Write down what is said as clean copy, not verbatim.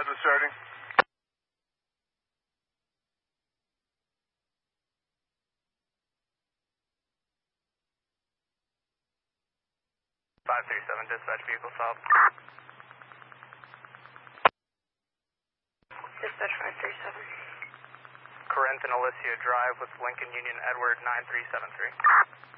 Roger, starting. Dispatch vehicle stop. Dispatch 537. Corinth and Alicia Drive with Lincoln Union Edward 9373.